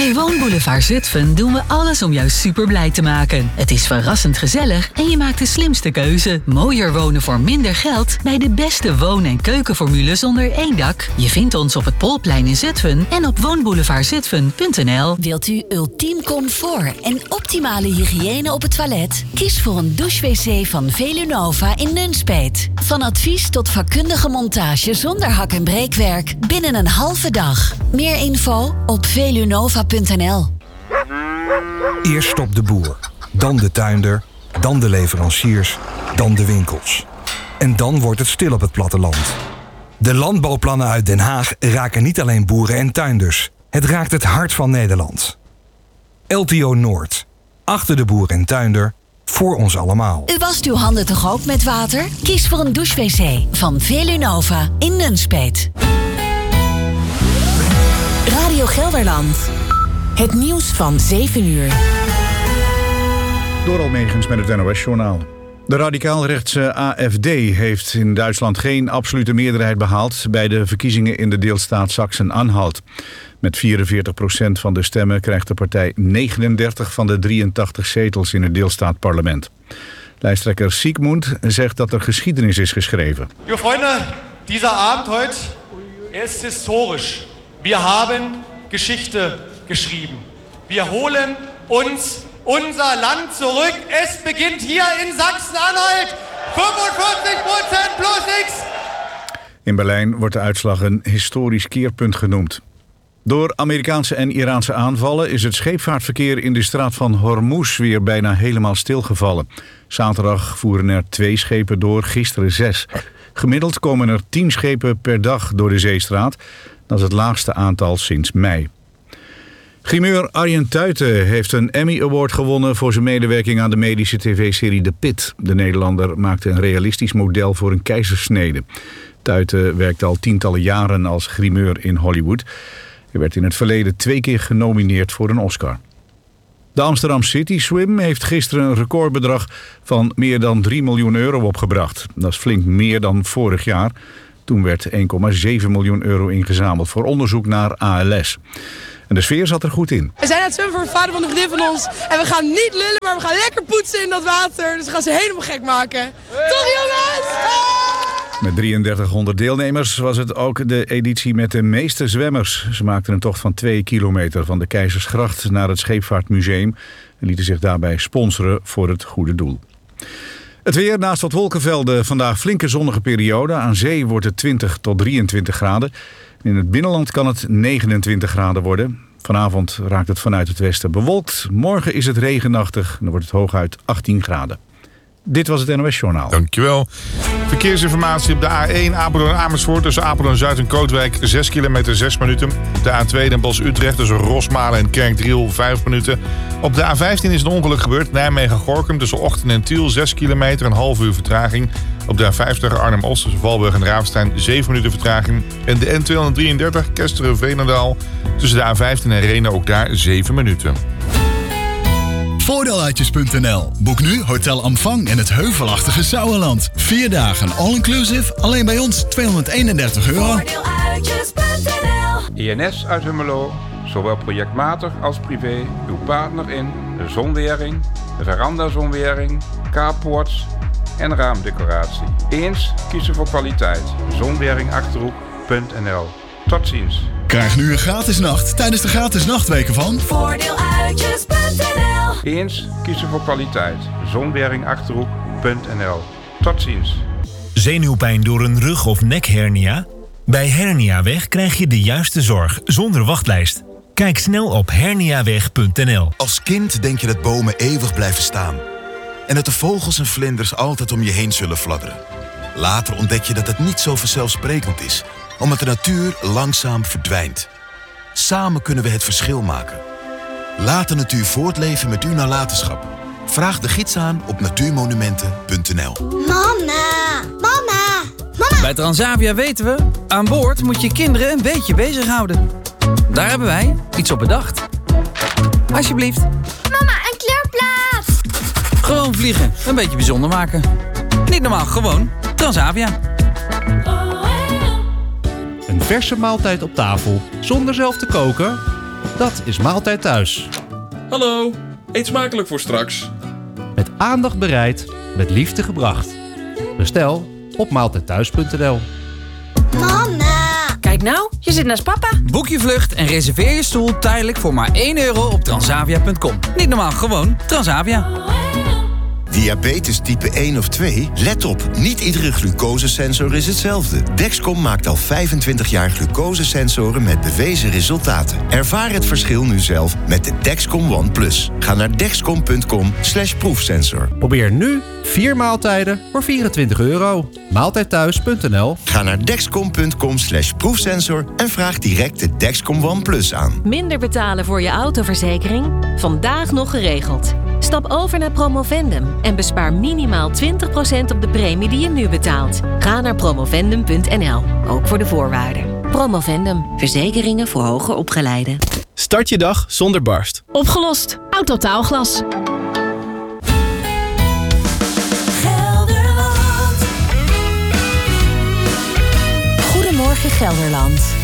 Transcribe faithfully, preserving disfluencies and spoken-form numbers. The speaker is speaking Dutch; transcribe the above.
Bij Woonboulevard Zutphen doen we alles om jou super blij te maken. Het is verrassend gezellig en je maakt de slimste keuze. Mooier wonen voor minder geld bij de beste woon- en keukenformules onder één dak. Je vindt ons op het Polplein in Zutphen en op woonboulevard zutphen punt n l. Wilt u ultiem comfort en optimale hygiëne op het toilet? Kies voor een douche-wc van Velunova in Nunspeet. Van advies tot vakkundige montage zonder hak- en breekwerk binnen een halve dag. Meer info op velunova punt n l. Eerst stopt de boer, dan de tuinder, dan de leveranciers, dan de winkels. En dan wordt het stil op het platteland. De landbouwplannen uit Den Haag raken niet alleen boeren en tuinders. Het raakt het hart van Nederland. L T O Noord. Achter de boer en tuinder. Voor ons allemaal. U wast uw handen toch ook met water? Kies voor een douche-wc van Velunova in Nunspeet. Radio Gelderland. Het nieuws van zeven uur. Door Almegens met het N O S-journaal. De radicaal-rechtse A F D heeft in Duitsland geen absolute meerderheid behaald bij de verkiezingen in de deelstaat Sachsen-Anhalt. Met vierenveertig procent van de stemmen krijgt de partij negenendertig van de drieëntachtig zetels in het deelstaatparlement. Lijsttrekker Siegmund zegt dat er geschiedenis is geschreven. Lieve vrienden, dieser Abend heute ist historisch. Wir haben Geschichte geschrieben. Wir holen uns unser Land zurück. Es beginnt hier in Sachsen-Anhalt. vijfenveertig procent plus X. In Berlijn wordt de uitslag een historisch keerpunt genoemd. Door Amerikaanse en Iraanse aanvallen is het scheepvaartverkeer in de straat van Hormuz weer bijna helemaal stilgevallen. Zaterdag voeren er twee schepen door, gisteren zes. Gemiddeld komen er tien schepen per dag door de zeestraat. Dat is het laagste aantal sinds mei. Grimeur Arjen Tuiten heeft een Emmy Award gewonnen voor zijn medewerking aan de medische tv-serie The Pit. De Nederlander maakte een realistisch model voor een keizersnede. Tuiten werkt al tientallen jaren als grimeur in Hollywood. Hij werd in het verleden twee keer genomineerd voor een Oscar. De Amsterdam City Swim heeft gisteren een recordbedrag van meer dan drie miljoen euro opgebracht. Dat is flink meer dan vorig jaar. Toen werd één komma zeven miljoen euro ingezameld voor onderzoek naar A L S. En de sfeer zat er goed in. We zijn aan het zwemmen voor de vader van de vriendin van ons. En we gaan niet lullen, maar we gaan lekker poetsen in dat water. Dus we gaan ze helemaal gek maken. Toch jongens! Met drieëndertighonderd deelnemers was het ook de editie met de meeste zwemmers. Ze maakten een tocht van twee kilometer van de Keizersgracht naar het Scheepvaartmuseum en lieten zich daarbij sponsoren voor het goede doel. Het weer, naast wat wolkenvelden, vandaag flinke zonnige periode. Aan zee wordt het twintig tot drieëntwintig graden. In het binnenland kan het negenentwintig graden worden. Vanavond raakt het vanuit het westen bewolkt. Morgen is het regenachtig en dan wordt het hooguit achttien graden. Dit was het N O S-journaal. Dankjewel. Verkeersinformatie op de A één Apeldoorn-Amersfoort tussen Apeldoorn-Zuid en Kootwijk zes kilometer zes minuten. De A twee Den Bosch-Utrecht tussen Rosmalen en Kerkdriel vijf minuten. Op de A vijftien is een ongeluk gebeurd. Nijmegen-Gorinchem tussen Ochten en Tiel zes kilometer, een half uur vertraging. Op de A vijftig Arnhem-Oost tussen Valburg en Ravenstein zeven minuten vertraging. En de N tweehonderddrieëndertig Kesteren-Veenendaal tussen de A vijftien en Renen ook daar zeven minuten. Voordeeluitjes punt n l. Boek nu Hotel Amfang in het heuvelachtige Sauerland. Vier dagen all-inclusive, alleen bij ons tweehonderdeenendertig euro. Voordeeluitjes punt n l. I N S uit Hummelo, zowel projectmatig als privé, uw partner in de zonwering, de veranda-zonwering, carports en raamdecoratie. Eens kiezen voor kwaliteit. zonwering achterhoek punt n l. Tot ziens. Krijg nu een gratis nacht tijdens de gratis nachtweken van Voordeeluitjes punt n l. Eens kiezen voor kwaliteit. zonwering achterhoek punt n l. Tot ziens. Zenuwpijn door een rug- of nekhernia? Bij Herniaweg krijg je de juiste zorg zonder wachtlijst. Kijk snel op herniaweg punt n l. Als kind denk je dat bomen eeuwig blijven staan. En dat de vogels en vlinders altijd om je heen zullen fladderen. Later ontdek je dat het niet zo vanzelfsprekend is, omdat de natuur langzaam verdwijnt. Samen kunnen we het verschil maken. Laat de natuur voortleven met uw nalatenschap. Vraag de gids aan op natuurmonumenten punt n l. Mama, mama, mama. Bij Transavia weten we, aan boord moet je kinderen een beetje bezighouden. Daar hebben wij iets op bedacht. Alsjeblieft. Mama, een kleurplaat. Gewoon vliegen, een beetje bijzonder maken. Niet normaal, gewoon Transavia. Een verse maaltijd op tafel, zonder zelf te koken? Dat is Maaltijd Thuis. Hallo, eet smakelijk voor straks. Met aandacht bereid, met liefde gebracht. Bestel op maaltijdthuis punt n l. Mama! Kijk nou, je zit naast papa. Boek je vlucht en reserveer je stoel tijdelijk voor maar één euro op transavia punt com. Niet normaal, gewoon Transavia. Diabetes type één of twee? Let op, niet iedere glucosesensor is hetzelfde. Dexcom maakt al vijfentwintig jaar glucosesensoren met bewezen resultaten. Ervaar het verschil nu zelf met de Dexcom One Plus. Ga naar dexcom punt com slash proefsensor. Probeer nu vier maaltijden voor vierentwintig euro. maaltijdthuis punt n l. Ga naar dexcom punt com slash proefsensor en vraag direct de Dexcom One Plus aan. Minder betalen voor je autoverzekering? Vandaag nog geregeld. Stap over naar Promovendum en bespaar minimaal twintig procent op de premie die je nu betaalt. Ga naar promovendum punt n l, ook voor de voorwaarden. Promovendum, verzekeringen voor hoger opgeleiden. Start je dag zonder barst. Opgelost. Autotaalglas. Goedemorgen Gelderland.